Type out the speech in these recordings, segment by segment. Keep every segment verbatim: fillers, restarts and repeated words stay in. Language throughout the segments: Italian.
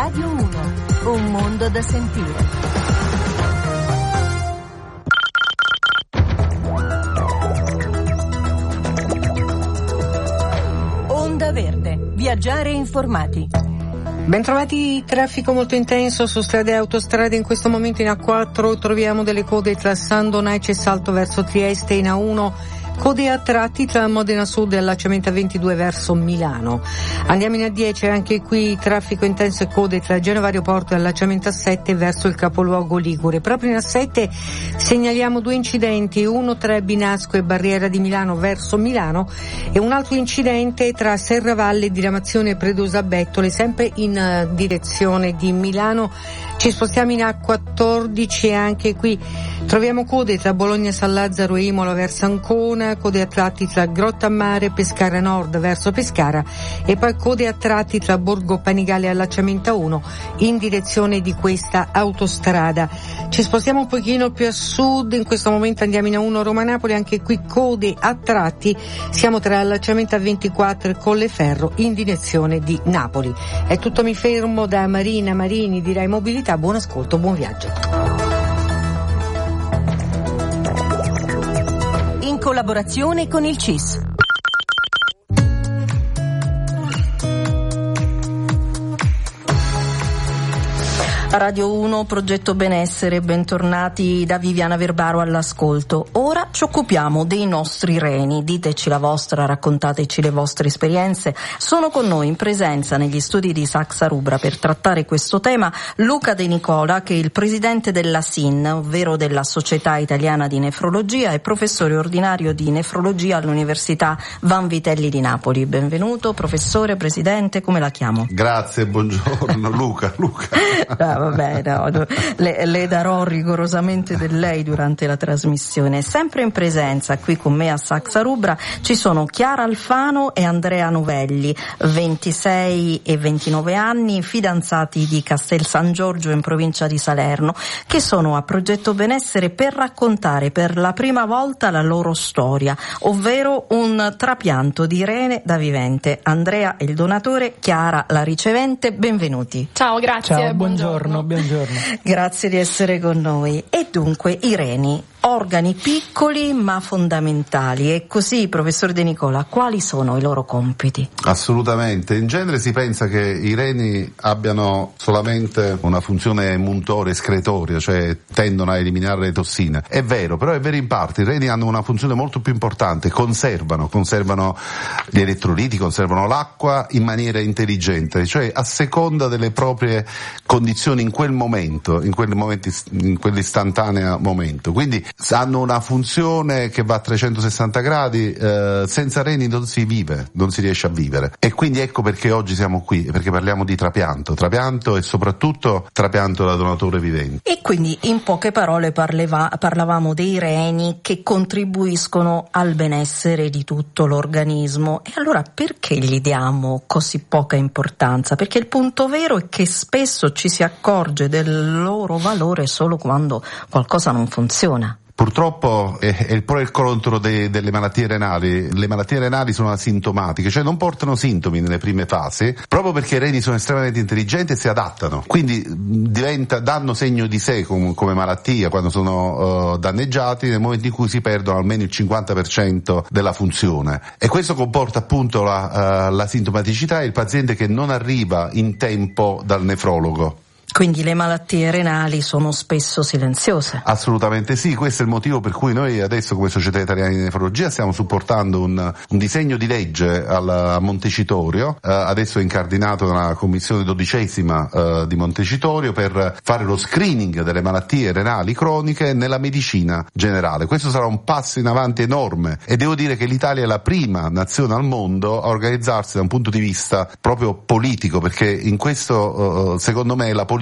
Radio uno, un mondo da sentire. Onda Verde, viaggiare informati. Bentrovati, traffico molto intenso su strade e autostrade. In questo momento in A quattro troviamo delle code tra San Donaice e Salto verso Trieste, in A uno code a tratti tra Modena Sud e allacciamento A ventidue verso Milano. Andiamo in A dieci, anche qui traffico intenso e code tra Genova Aeroporto e allacciamento A sette verso il capoluogo ligure. Proprio in A sette segnaliamo due incidenti, uno tra Binasco e Barriera di Milano verso Milano e un altro incidente tra Serravalle e Diramazione Predosa Bettole, sempre in uh, direzione di Milano. Ci spostiamo in A quattordici e anche qui troviamo code tra Bologna San Lazzaro e Imola verso Ancona, code a tratti tra Grotta a Mare e Pescara Nord verso Pescara e poi code a tratti tra Borgo Panigale e allacciamento A uno in direzione di questa autostrada. Ci spostiamo un pochino più a sud, in questo momento andiamo in A uno Roma-Napoli, anche qui code a tratti, siamo tra allacciamento A ventiquattro e Colleferro in direzione di Napoli. È tutto, mi fermo da Marina Marini di Rai Mobilità. Buon ascolto, buon viaggio. In collaborazione con il C I S. Radio uno, Progetto Benessere, bentornati da Viviana Verbaro all'ascolto. Ora ci occupiamo dei nostri reni, diteci la vostra, raccontateci le vostre esperienze. Sono con noi in presenza negli studi di Saxa Rubra per trattare questo tema Luca De Nicola, che è il presidente della S I N, ovvero della Società Italiana di Nefrologia, e professore ordinario di nefrologia all'Università Vanvitelli di Napoli. Benvenuto professore, presidente, come la chiamo? Grazie, buongiorno Luca. Luca. Ah, vabbè, no, le, le darò rigorosamente del lei durante la trasmissione. Sempre in presenza qui con me a Saxa Rubra ci sono Chiara Alfano e Andrea Novelli, ventisei e ventinove anni, fidanzati di Castel San Giorgio in provincia di Salerno, che sono a Progetto Benessere per raccontare per la prima volta la loro storia, ovvero un trapianto di rene da vivente. Andrea è il donatore, Chiara la ricevente. Benvenuti. Ciao, grazie. Ciao, buongiorno. buongiorno. Buongiorno. Grazie di essere con noi. E dunque i reni, organi piccoli ma fondamentali. E così, professor De Nicola, quali sono i loro compiti? Assolutamente. In genere si pensa che i reni abbiano solamente una funzione emuntoria, escretoria, cioè tendono a eliminare le tossine. È vero, però è vero in parte. I reni hanno una funzione molto più importante, conservano, conservano gli elettroliti, conservano l'acqua in maniera intelligente, cioè a seconda delle proprie condizioni in quel momento, in quel momento, in quell'istantaneo momento. Quindi hanno una funzione che va a trecentosessanta gradi, eh, senza reni non si vive, non si riesce a vivere. E quindi ecco perché oggi siamo qui, perché parliamo di trapianto, trapianto e soprattutto trapianto da donatore vivente. E quindi in poche parole parleva, parlavamo dei reni che contribuiscono al benessere di tutto l'organismo. E allora perché gli diamo così poca importanza? Perché il punto vero è che spesso ci si accorge del loro valore solo quando qualcosa non funziona. Purtroppo è, è il pro e il contro de, delle malattie renali. Le malattie renali sono asintomatiche, cioè non portano sintomi nelle prime fasi, proprio perché i reni sono estremamente intelligenti e si adattano. Quindi diventa, danno segno di sé come, come malattia quando sono uh, danneggiati nel momento in cui si perdono almeno il cinquanta per cento della funzione. E questo comporta appunto la, uh, la sintomaticità e il paziente che non arriva in tempo dal nefrologo. Quindi le malattie renali sono spesso silenziose. Assolutamente sì, questo è il motivo per cui noi adesso come Società Italiana di Nefrologia stiamo supportando un, un disegno di legge al, a Montecitorio, eh, adesso è incardinato nella commissione dodicesima eh, di Montecitorio per fare lo screening delle malattie renali croniche nella medicina generale. Questo sarà un passo in avanti enorme e devo dire che l'Italia è la prima nazione al mondo a organizzarsi da un punto di vista proprio politico, perché in questo eh, secondo me la politica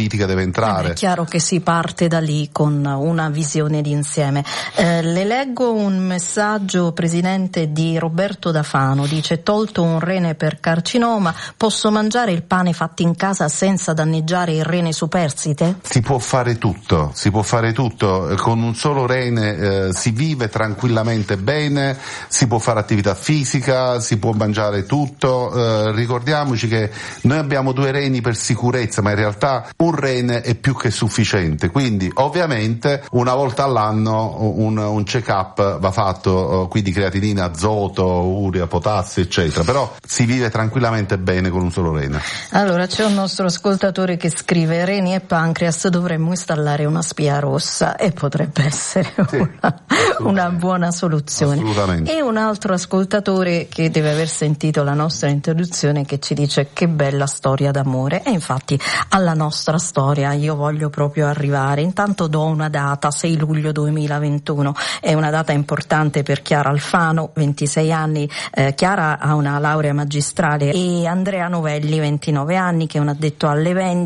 politica deve entrare. È chiaro che si parte da lì con una visione d'insieme. Eh, le leggo un messaggio, Presidente, di Roberto da Fano, dice: tolto un rene per carcinoma, posso mangiare il pane fatto in casa senza danneggiare il rene superstite? Si può fare tutto, si può fare tutto, con un solo rene eh, si vive tranquillamente bene, si può fare attività fisica, si può mangiare tutto, eh, ricordiamoci che noi abbiamo due reni per sicurezza, ma in realtà un rene è più che sufficiente, quindi ovviamente una volta all'anno un, un check-up va fatto, quindi creatinina, azoto, urea, potassio eccetera, però si vive tranquillamente bene con un solo rene. Allora c'è un nostro ascoltatore che scrive: reni e pancreas, dovremmo installare una spia rossa, e potrebbe essere sì, una, una buona soluzione. Assolutamente. E un altro ascoltatore che deve aver sentito la nostra introduzione che ci dice: che bella storia d'amore. E infatti alla nostra storia io voglio proprio arrivare. Intanto do una data: sei luglio duemilaventuno, è una data importante per Chiara Alfano, ventisei anni. eh, Chiara ha una laurea magistrale, e Andrea Novelli, ventinove anni, che è un addetto alle vendite.